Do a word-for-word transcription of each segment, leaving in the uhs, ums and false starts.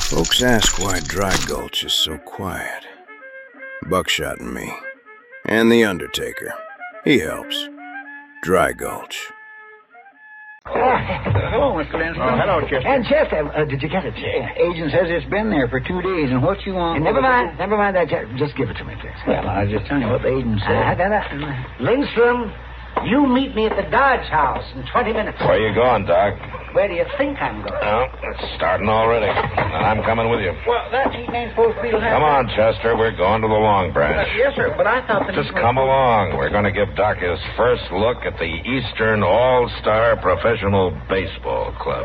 Folks ask why Dry Gulch is so quiet. Buckshot and me. And the Undertaker. He helps. Dry Gulch. Uh, hello, Mister Lindstrom. Oh, hello, Chester. And Chester, uh, did you get it? Uh, agent says it's been there for two days, and what you want... And never mind, never mind that. Just give it to me, please. Well, I was just telling you what the agent said. Uh, that, uh, Lindstrom, you meet me at the Dodge House in twenty minutes. Where you going, Doc? Where do you think I'm going? Oh, it's starting already. And I'm coming with you. Well, that meeting ain't supposed to be... Come on, Chester. We're going to the Long Branch. Uh, yes, sir, but I thought that... Just come along. We're going to give Doc his first look at the Eastern All-Star Professional Baseball Club.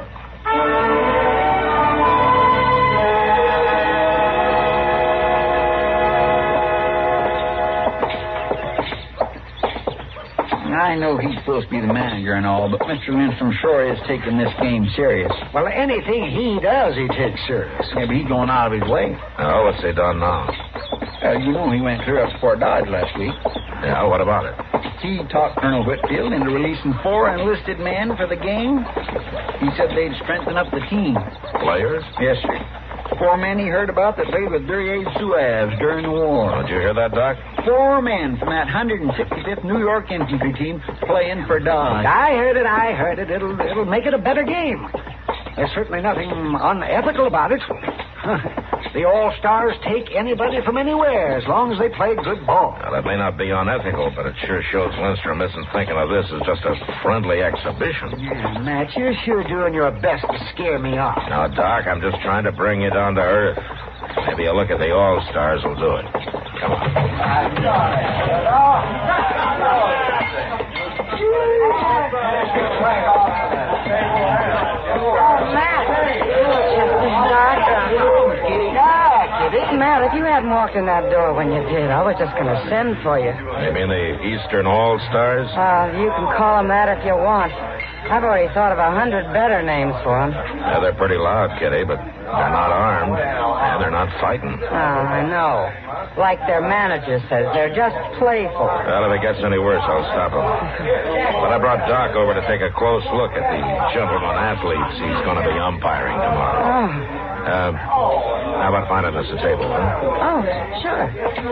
I know he's supposed to be the manager and all, but Mister Lindstrom sure is taking this game serious. Well, anything he does, he takes serious. Yeah, but he's going out of his way. Oh, what's he done now? Uh, you know he went clear up to Fort Dodge last week. Yeah, what about it? He talked Colonel Whitfield into releasing four enlisted men for the game. He said they'd strengthen up the team. Players? Yes, sir. Four men he heard about that played with Duryea Zouaves during the war. Did you hear that, Doc? Four men from that one hundred sixty-fifth New York infantry team playing for Dodge. I heard it, I heard it. It'll, it'll make it a better game. There's certainly nothing unethical about it. The All-Stars take anybody from anywhere as long as they play good ball. Now, that may not be unethical, but it sure shows Lindstrom isn't thinking of this as just a friendly exhibition. Yeah, Matt, you're sure doing your best to scare me off. Now, Doc, I'm just trying to bring you down to earth. Maybe a look at the All-Stars will do it. Come on. Matt, if you hadn't walked in that door when you did, I was just going to send for you. You mean the Eastern All-Stars? Uh, you can call them that if you want. I've already thought of a hundred better names for them. Yeah, they're pretty loud, Kitty, but they're not armed, and they're not fighting. Oh, I know. Like their manager says, they're just playful. Well, if it gets any worse, I'll stop him. But I brought Doc over to take a close look at the gentleman athletes he's going to be umpiring tomorrow. Oh. Uh, how about finding us a table, huh? Oh, sure.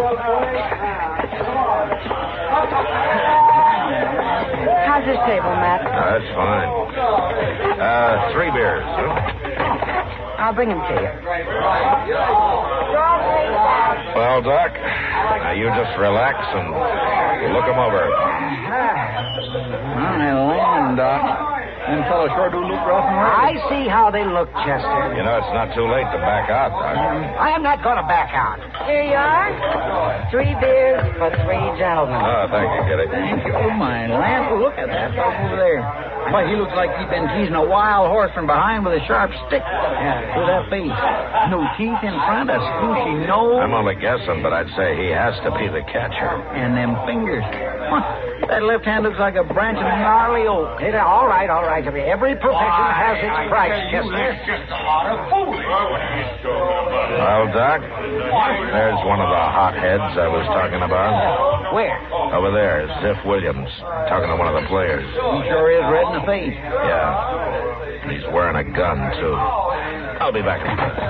How's this table, Matt? Uh, that's fine. Uh, three beers, huh? I'll bring them to you. Well, Doc, now you just relax and look them over. Well, they land, Doc. Them fellows sure do look rough and ready. I see how they look, Chester. You know, it's not too late to back out, Doc. I am not going to back out. Here you are. Three beers for three gentlemen. Oh, thank you, Kitty. Thank you. Oh, my land. Look at that fellow over there. Why, he looks like he's been teasing a wild horse from behind with a sharp stick. Yeah, look at that face. No teeth in front, a squishy nose. I'm only guessing, but I'd say he has to be the catcher. And them fingers. What? That left hand looks like a branch of gnarly oak. Hey, all right, all right. Every profession has its price, Chester. Well, Doc, there's one of the hotheads I was talking about. Where? Over there, Ziff Williams, talking to one of the players. He sure is red in the face. Yeah. And he's wearing a gun, too. I'll be back in a minute.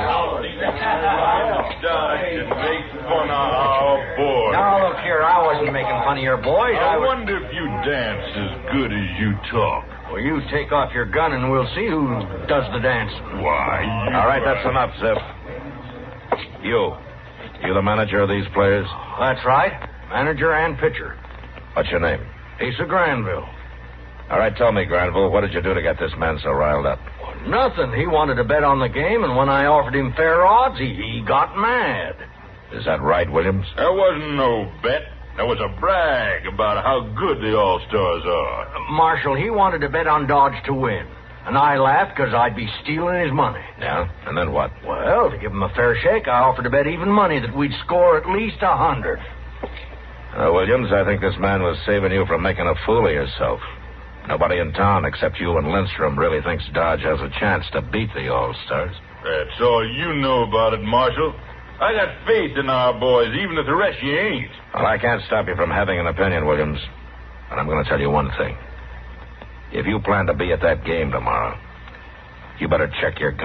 Oh, boy. Now, look here, I wasn't making fun of your boys. I I was... wonder if you dance as good as you talk. Well, you take off your gun and we'll see who does the dancing. Why, you... All right, that's enough, Ziff. You. You the manager of these players? That's right. Manager and pitcher. What's your name? Asa Granville. All right, tell me, Granville, what did you do to get this man so riled up? Well, nothing. He wanted to bet on the game, and when I offered him fair odds, he, he got mad. Is that right, Williams? There wasn't no bet. There was a brag about how good the All-Stars are. Marshall, he wanted to bet on Dodge to win. And I laughed because I'd be stealing his money. Yeah? And then what? Well, to give him a fair shake, I offered to bet even money that we'd score at least a hundred. Uh, Williams, I think this man was saving you from making a fool of yourself. Nobody in town except you and Lindstrom really thinks Dodge has a chance to beat the All-Stars. That's all you know about it, Marshal. I got faith in our boys, even if the rest of you ain't. Well, I can't stop you from having an opinion, Williams. But I'm going to tell you one thing. If you plan to be at that game tomorrow, you better check your gun.